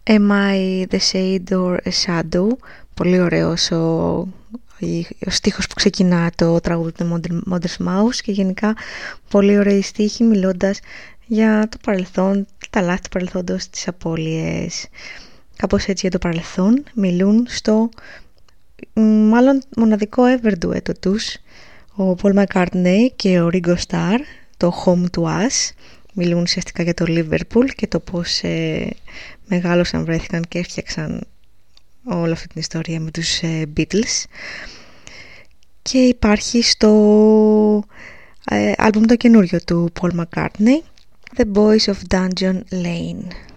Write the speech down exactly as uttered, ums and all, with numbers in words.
Am I the shade or a shadow? Πολύ ωραίος ο, ο στίχος που ξεκινά το τραγούδι του Modest Mouse και γενικά πολύ ωραίοι στίχοι μιλώντας για το παρελθόν, τα λάθη του παρελθόντος, τις απώλειες. Κάπως έτσι για το παρελθόν μιλούν στο μάλλον μοναδικό ever duetto τους, ο Paul McCartney και ο Ringo Starr, το Home to Us. Μιλούν ουσιαστικά για το Liverpool και το πώς ε, μεγάλωσαν, βρέθηκαν και έφτιαξαν όλη αυτή την ιστορία με τους ε, Beatles. Και υπάρχει στο ε, άλμπουμ το καινούριο του Paul McCartney, The Boys of Dungeon Lane.